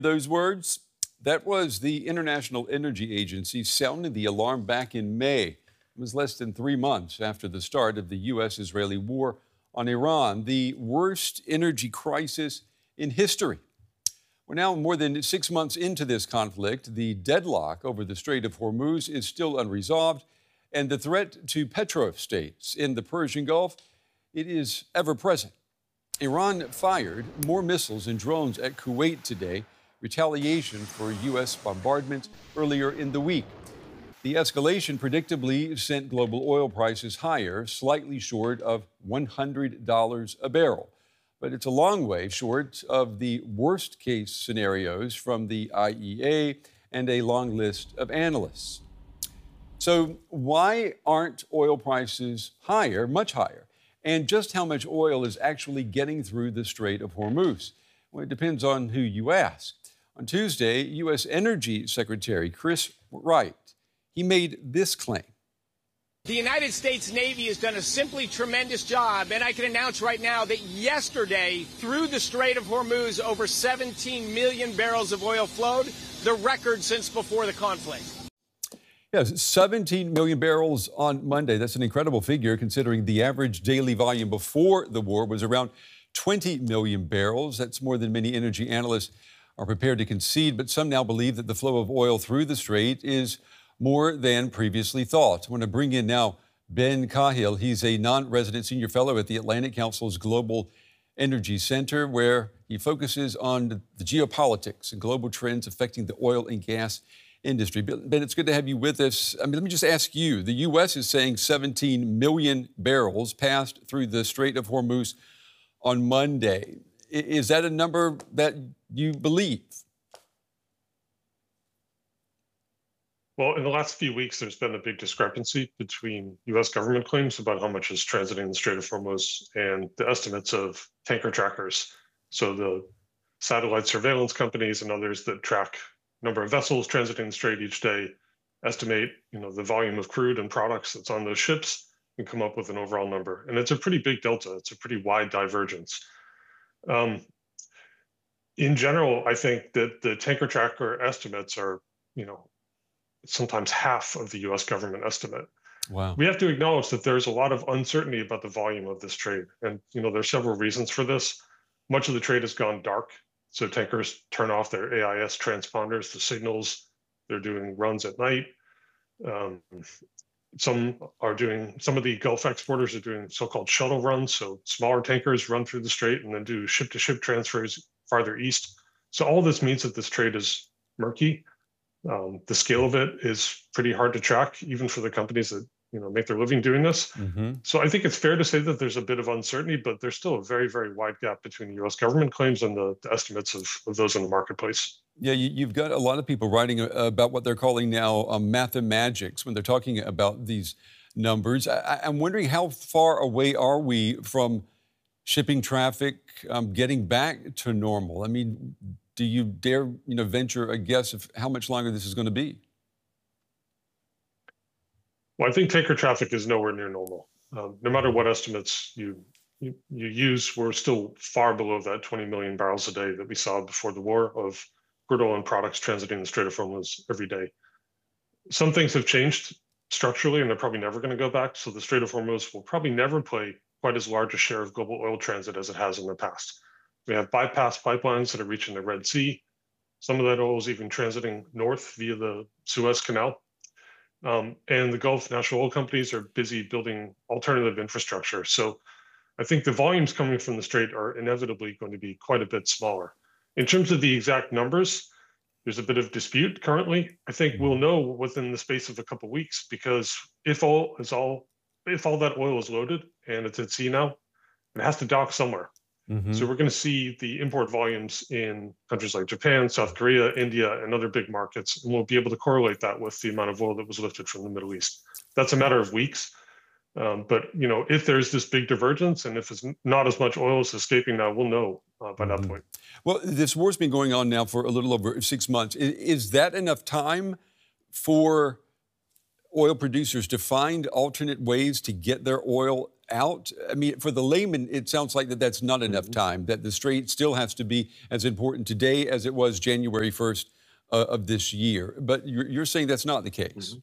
Those words, that was the International Energy Agency sounding the alarm back in May. It was less than 3 months after the start of the U.S.-Israeli war on Iran, the worst energy crisis in history. We're now more than 6 months into this conflict. The deadlock over the Strait of Hormuz is still unresolved, and the threat to petro-states in the Persian Gulf, it is ever present. Iran fired more missiles and drones at Kuwait today, retaliation for U.S. bombardment earlier in the week. The escalation predictably sent global oil prices higher, slightly short of $100 a barrel. But it's a long way short of the worst-case scenarios from the IEA and a long list of analysts. So why aren't oil prices higher, much higher? And just how much oil is actually getting through the Strait of Hormuz? Well, it depends on who you ask. On Tuesday, U.S. Energy Secretary Chris Wright, he made this claim. The United States Navy has done a simply tremendous job, and I can announce right now that yesterday, through the Strait of Hormuz, over 17 million barrels of oil flowed, the record since before the conflict. Yes, 17 million barrels on Monday. That's an incredible figure considering the average daily volume before the war was around 20 million barrels. That's more than many energy analysts are prepared to concede, but some now believe that the flow of oil through the strait is more than previously thought. I want to bring in now Ben Cahill. He's a non-resident senior fellow at the Atlantic Council's Global Energy Center, where he focuses on the geopolitics and global trends affecting the oil and gas industry. Ben, it's good to have you with us. Let me just ask you, the U.S. is saying 17 million barrels passed through the Strait of Hormuz on Monday. Is that a number that you believe? Well, in the last few weeks, there's been a big discrepancy between U.S. government claims about how much is transiting the Strait of Hormuz and the estimates of tanker trackers. So the satellite surveillance companies and others that track number of vessels transiting the strait each day estimate, the volume of crude and products that's on those ships and come up with an overall number. And it's a pretty big delta. It's a pretty wide divergence. In general, I think that the tanker tracker estimates are, sometimes half of the U.S. government estimate. Wow. We have to acknowledge that there's a lot of uncertainty about the volume of this trade. And, there's several reasons for this. Much of the trade has gone dark. So tankers turn off their AIS transponders, the signals. They're doing runs at night. Some of the Gulf exporters are doing so-called shuttle runs. So smaller tankers run through the strait and then do ship-to-ship transfers farther east. So all this means that this trade is murky. The scale of it is pretty hard to track, even for the companies that make their living doing this. Mm-hmm. So I think it's fair to say that there's a bit of uncertainty, but there's still a very, very wide gap between the U.S. government claims and the estimates of those in the marketplace. Yeah, you've got a lot of people writing about what they're calling now mathemagics when they're talking about these numbers. I'm wondering, how far away are we from shipping traffic getting back to normal? Do you dare venture a guess of how much longer this is going to be? Well, I think tanker traffic is nowhere near normal. No matter what estimates you use, we're still far below that 20 million barrels a day that we saw before the war of crude oil and products transiting the Strait of Hormuz every day. Some things have changed structurally, and they're probably never going to go back. So the Strait of Hormuz will probably never play quite as large a share of global oil transit as it has in the past. We have bypass pipelines that are reaching the Red Sea. Some of that oil is even transiting north via the Suez Canal. And the Gulf national oil companies are busy building alternative infrastructure. So I think the volumes coming from the strait are inevitably going to be quite a bit smaller. In terms of the exact numbers, there's a bit of dispute currently. I think we'll know within the space of a couple of weeks, because if all that oil is loaded and it's at sea now, it has to dock somewhere. Mm-hmm. So we're going to see the import volumes in countries like Japan, South Korea, India, and other big markets, and we'll be able to correlate that with the amount of oil that was lifted from the Middle East. That's a matter of weeks. But if there's this big divergence and if it's not as much oil is escaping now, we'll know by that point. Well, this war's been going on now for a little over 6 months. Is that enough time for oil producers to find alternate ways to get their oil out? I mean, for the layman, it sounds like that's not enough time, that the Strait still has to be as important today as it was January 1st of this year. But you're saying that's not the case.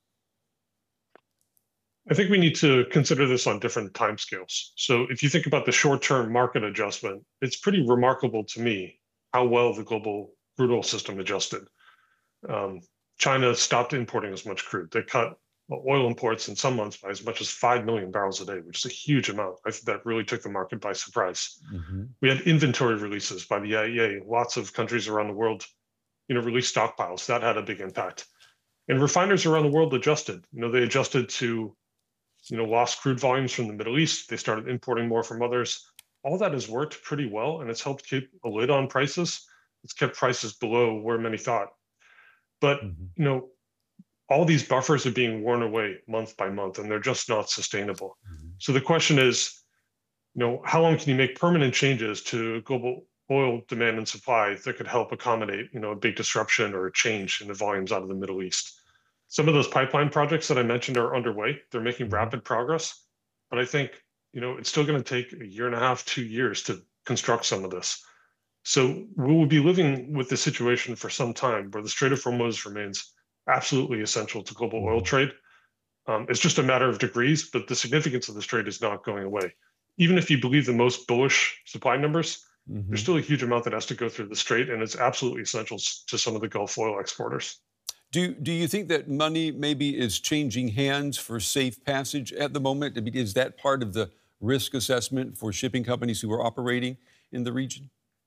I think we need to consider this on different timescales. So if you think about the short-term market adjustment, it's pretty remarkable to me how well the global crude oil system adjusted. China stopped importing as much crude. They cut oil imports in some months by as much as 5 million barrels a day, which is a huge amount. I think that really took the market by surprise. We had inventory releases by the IEA. Lots of countries around the world, released stockpiles. That had a big impact. And refiners around the world adjusted. They adjusted to, lost crude volumes from the Middle East. They started importing more from others. All that has worked pretty well, and it's helped keep a lid on prices. It's kept prices below where many thought. But, all these buffers are being worn away month by month, and they're just not sustainable. So the question is, how long can you make permanent changes to global oil demand and supply that could help accommodate, a big disruption or a change in the volumes out of the Middle East? Some of those pipeline projects that I mentioned are underway. They're making rapid progress, but I think, it's still going to take a year and a half, 2 years to construct some of this. So we will be living with this situation for some time where the Strait of Hormuz remains absolutely essential to global oil trade. It's just a matter of degrees, but the significance of the Strait is not going away. Even if you believe the most bullish supply numbers, there's still a huge amount that has to go through the Strait, and it's absolutely essential to some of the Gulf oil exporters. Do you think that money maybe is changing hands for safe passage at the moment? I mean, is that part of the risk assessment for shipping companies who are operating in the region?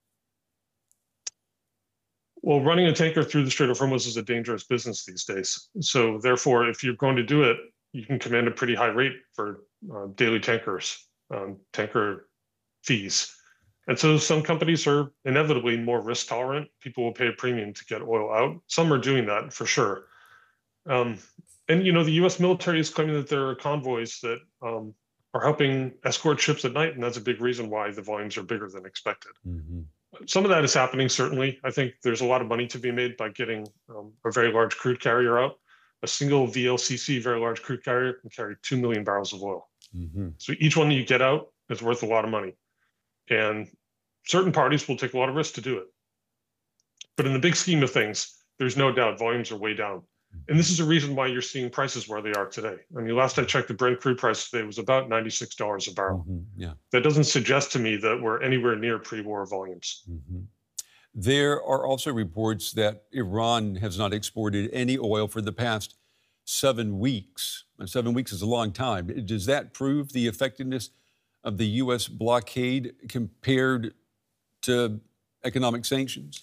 Well, running a tanker through the Strait of Hormuz is a dangerous business these days. So therefore, if you're going to do it, you can command a pretty high rate for daily tanker fees. And so some companies are inevitably more risk tolerant. People will pay a premium to get oil out. Some are doing that for sure. And, the U.S. military is claiming that there are convoys that are helping escort ships at night. And that's a big reason why the volumes are bigger than expected. Some of that is happening, certainly. I think there's a lot of money to be made by getting a very large crude carrier out. A single VLCC, very large crude carrier, can carry 2 million barrels of oil. So each one you get out is worth a lot of money. And certain parties will take a lot of risk to do it. But in the big scheme of things, there's no doubt volumes are way down. And this is a reason why you're seeing prices where they are today. I mean, last I checked, the Brent crude price today was about $96 a barrel. That doesn't suggest to me that we're anywhere near pre-war volumes. There are also reports that Iran has not exported any oil for the past 7 weeks. 7 weeks is a long time. Does that prove the effectiveness of the U.S. blockade compared to economic sanctions?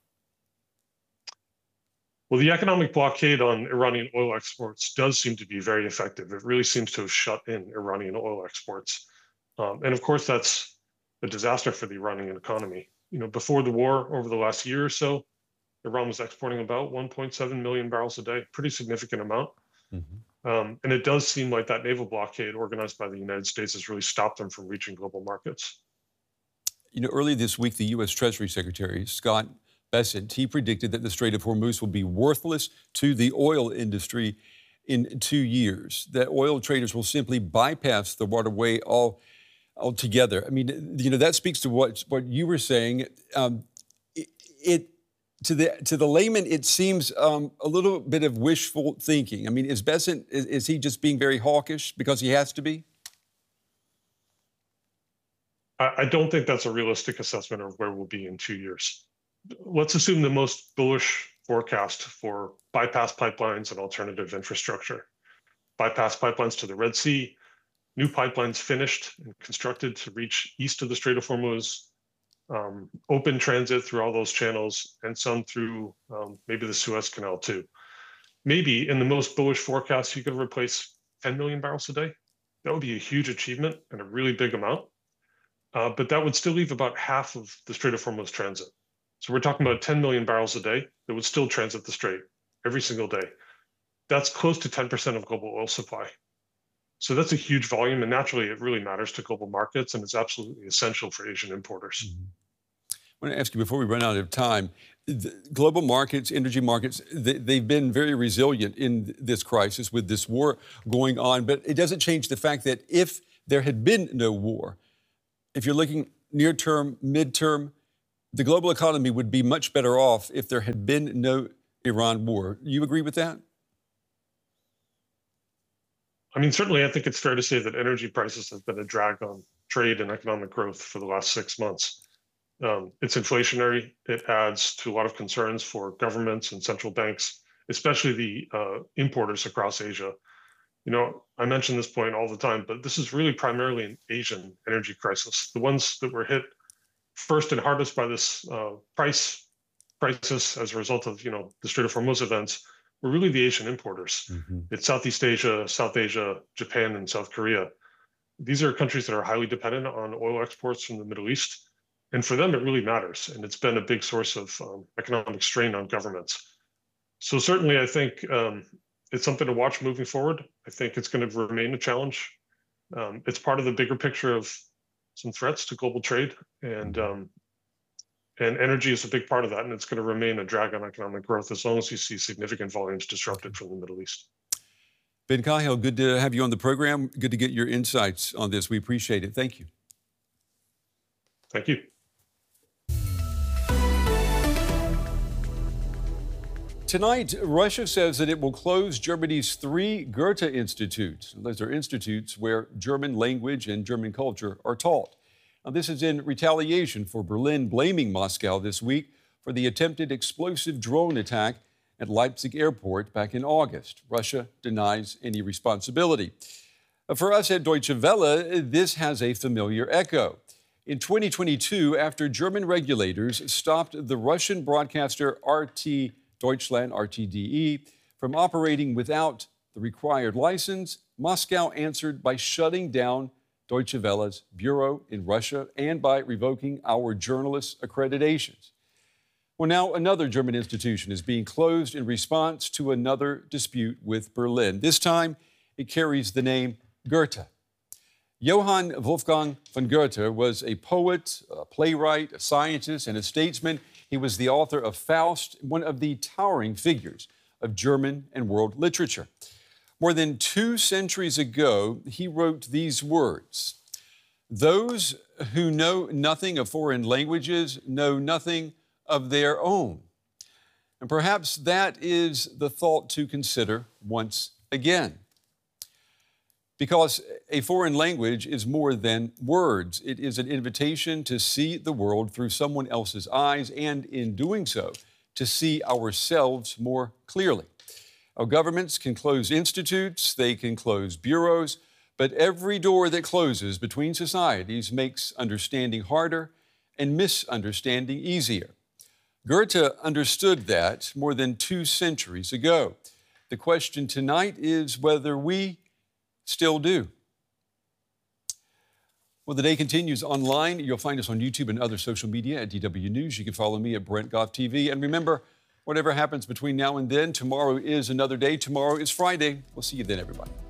Well, the economic blockade on Iranian oil exports does seem to be very effective. It really seems to have shut in Iranian oil exports. And of course, that's a disaster for the Iranian economy. Before the war, over the last year or so, Iran was exporting about 1.7 million barrels a day, pretty significant amount. And it does seem like that naval blockade organized by the United States has really stopped them from reaching global markets. Early this week, the U.S. Treasury Secretary, Scott Bessent, he predicted that the Strait of Hormuz will be worthless to the oil industry in 2 years, that oil traders will simply bypass the waterway altogether. I mean, that speaks to what you were saying. To the layman, it seems a little bit of wishful thinking. I mean, is Bessent, is he just being very hawkish because he has to be? I don't think that's a realistic assessment of where we'll be in 2 years. Let's assume the most bullish forecast for bypass pipelines and alternative infrastructure. Bypass pipelines to the Red Sea, new pipelines finished and constructed to reach east of the Strait of Hormuz, open transit through all those channels, and some through maybe the Suez Canal too. Maybe in the most bullish forecast, you could replace 10 million barrels a day. That would be a huge achievement and a really big amount. But that would still leave about half of the Strait of Hormuz transit. So we're talking about 10 million barrels a day that would still transit the Strait every single day. That's close to 10% of global oil supply. So that's a huge volume, and naturally it really matters to global markets, and it's absolutely essential for Asian importers. I want to ask you, before we run out of time, global markets, energy markets, they've been very resilient in this crisis with this war going on, but it doesn't change the fact that if there had been no war. If you're looking near term, midterm, the global economy would be much better off if there had been no Iran war. You agree with that? I mean, certainly I think it's fair to say that energy prices have been a drag on trade and economic growth for the last 6 months. It's inflationary. It adds to a lot of concerns for governments and central banks, especially the importers across Asia. You know, I mention this point all the time, but this is really primarily an Asian energy crisis. The ones that were hit first and hardest by this price crisis as a result of, the Strait of Hormuz events were really the Asian importers. It's Southeast Asia, South Asia, Japan, and South Korea. These are countries that are highly dependent on oil exports from the Middle East. And for them, it really matters. And it's been a big source of economic strain on governments. So certainly, I think it's something to watch moving forward. I think it's going to remain a challenge. It's part of the bigger picture of some threats to global trade. And energy is a big part of that. And it's going to remain a drag on economic growth as long as you see significant volumes disrupted from the Middle East. Ben Cahill, good to have you on the program. Good to get your insights on this. We appreciate it. Thank you. Thank you. Tonight, Russia says that it will close Germany's 3 Goethe Institutes. Those are institutes where German language and German culture are taught. Now, this is in retaliation for Berlin blaming Moscow this week for the attempted explosive drone attack at Leipzig airport back in August. Russia denies any responsibility. For us at Deutsche Welle, this has a familiar echo. In 2022, after German regulators stopped the Russian broadcaster RT Deutschland, RTDE, from operating without the required license, Moscow answered by shutting down Deutsche Welle's bureau in Russia and by revoking our journalists' accreditations. Well, now another German institution is being closed in response to another dispute with Berlin. This time, it carries the name Goethe. Johann Wolfgang von Goethe was a poet, a playwright, a scientist, and a statesman. He was the author of Faust, one of the towering figures of German and world literature. More than 2 centuries ago, he wrote these words: "Those who know nothing of foreign languages know nothing of their own." And perhaps that is the thought to consider once again. Because a foreign language is more than words. It is an invitation to see the world through someone else's eyes, and in doing so, to see ourselves more clearly. Our governments can close institutes, they can close bureaus, but every door that closes between societies makes understanding harder and misunderstanding easier. Goethe understood that more than 2 centuries ago. The question tonight is whether we still do. Well, the day continues online. You'll find us on YouTube and other social media at DW News. You can follow me at Brent Goff TV. And remember, whatever happens between now and then, tomorrow is another day. Tomorrow is Friday. We'll see you then, everybody.